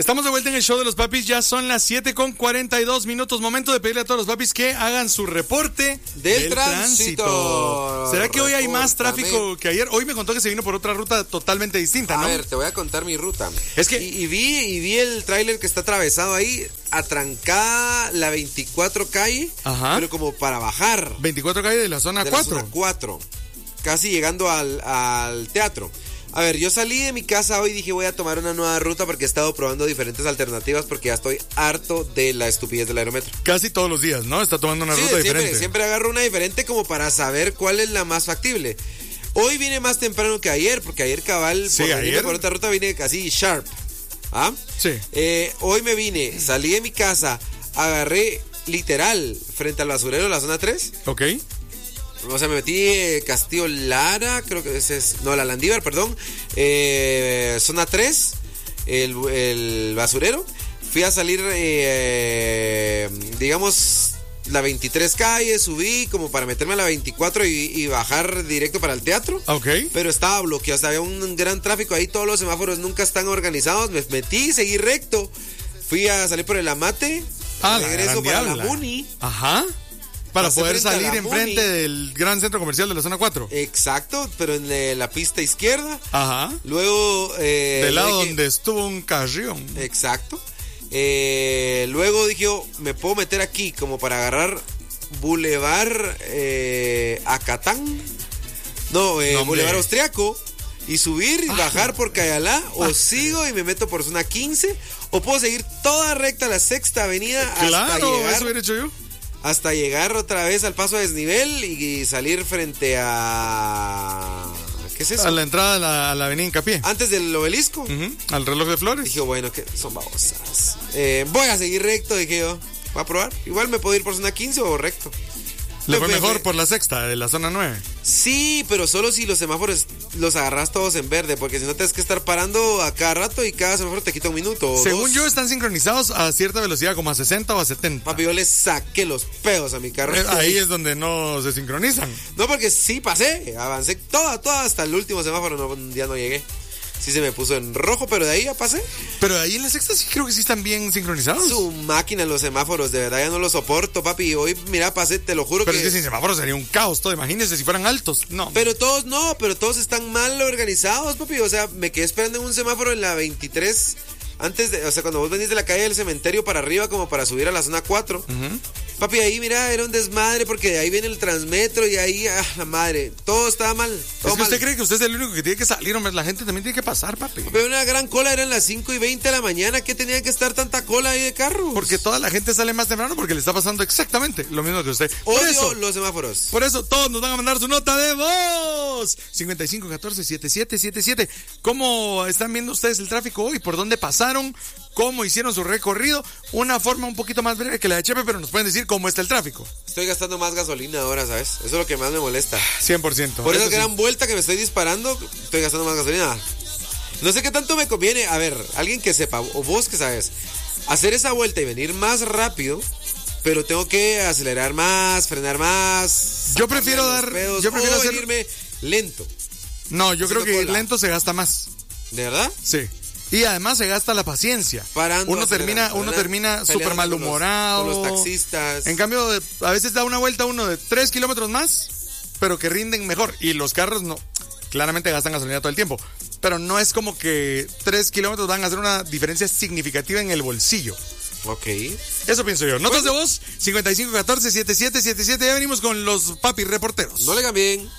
Estamos de vuelta en el show de los papis, ya son las 7:42. Momento de pedirle a todos los papis que hagan su reporte del tránsito. ¿Será que hoy hay más tráfico que ayer? Hoy me contó que se vino por otra ruta totalmente distinta, ¿no? A ver, te voy a contar mi ruta. Es que... Y vi el tráiler que está atravesado ahí, atrancada la 24 calle, ajá, pero como para bajar. 24 calle de la zona 4. De la zona 4, casi llegando al teatro. A ver, yo salí de mi casa hoy y dije voy a tomar una nueva ruta porque he estado probando diferentes alternativas porque ya estoy harto de la estupidez del aerometro. Casi todos los días, ¿no? Está tomando una ruta diferente. Siempre agarro una diferente como para saber cuál es la más factible. Hoy vine más temprano que ayer porque ayer cabal, por otra ruta vine casi sharp. ¿Ah? Sí. Hoy me vine, salí de mi casa, agarré literal frente al basurero de la zona 3. Ok. O sea, me metí Castillo Lara, creo que ese es... No, la Landívar, perdón. Zona 3, el basurero. Fui a salir, digamos, la 23 calle, subí como para meterme a la 24 y bajar directo para el teatro. Ok. Pero estaba bloqueado, o sea, había un gran tráfico ahí, todos los semáforos nunca están organizados. Me metí, seguí recto. Fui a salir por el Amate. Regreso para la Muni. Ajá. Para poder salir enfrente del gran centro comercial de la zona 4. Exacto, pero en la pista izquierda. Ajá. Luego... del lado donde estuvo un carrión. Exacto. Luego dije, me puedo meter aquí como para agarrar Boulevard Acatán. No, Boulevard Austriaco. Y subir y bajar por Cayalá. O sigo y me meto por zona 15. O puedo seguir toda recta la Sexta Avenida hasta llegar... eso hubiera hecho yo. Hasta llegar otra vez al paso a desnivel y salir frente a... ¿Qué es eso? A la entrada a la avenida Hincapié. Antes del obelisco. Al reloj de flores. Dije, bueno, que son babosas. Voy a seguir recto, dije yo. Voy a probar. Igual me puedo ir por zona 15 o recto. ¿Le fue mejor por la Sexta, de la zona 9? Sí, pero solo si los semáforos los agarras todos en verde, porque si no tienes que estar parando a cada rato y cada semáforo te quita un minuto o según dos. Yo, están sincronizados a cierta velocidad, como a 60 o a 70. Papi, yo le saqué los pedos a mi carro. Ahí es donde no se sincronizan. No, porque sí pasé, avancé toda, hasta el último semáforo, ya no llegué. Sí se me puso en rojo, pero de ahí ya pasé. Pero ahí en la Sexta sí creo que sí están bien sincronizados. Su máquina, los semáforos, de verdad ya no los soporto, papi. Hoy, mira, pasé, te lo juro. Pero es que sin semáforos sería un caos todo, imagínense si fueran altos. No. Pero todos están mal organizados, papi. O sea, me quedé esperando en un semáforo en la 23, o sea, cuando vos venís de la calle del cementerio para arriba, como para subir a la zona 4. Papi, ahí, mira, era un desmadre porque de ahí viene el Transmetro y ahí, la madre, todo estaba mal. Es que usted cree que usted es el único que tiene que salir, hombre, la gente también tiene que pasar, papi. Pero una gran cola, eran las 5:20 de la mañana, ¿qué tenía que estar tanta cola ahí de carros? Porque toda la gente sale más temprano porque le está pasando exactamente lo mismo que usted. Odio los semáforos. Por eso todos nos van a mandar su nota de voz. 5514-7777. ¿Cómo están viendo ustedes el tráfico hoy? ¿Por dónde pasaron? ¿Cómo hicieron su recorrido? Una forma un poquito más breve que la de Chepe, pero nos pueden decir cómo está el tráfico. Estoy gastando más gasolina ahora, ¿sabes? Eso es lo que más me molesta. 100%. Por esa gran vuelta que me estoy disparando, estoy gastando más gasolina. No sé qué tanto me conviene. A ver, alguien que sepa, o vos que sabes, hacer esa vuelta y venir más rápido, pero tengo que acelerar más, frenar más. Yo prefiero venirme lento. No, yo creo que ir lento se gasta más. ¿De verdad? Sí. Y además se gasta la paciencia. Uno termina súper malhumorado. Con los taxistas. En cambio, a veces da una vuelta uno de 3 kilómetros más, pero que rinden mejor. Y los carros no, claramente gastan gasolina todo el tiempo. Pero no es como que 3 kilómetros van a hacer una diferencia significativa en el bolsillo. Ok. Eso pienso yo. Notas de voz, 5514-7777. Ya venimos con los papis reporteros. No le cambien.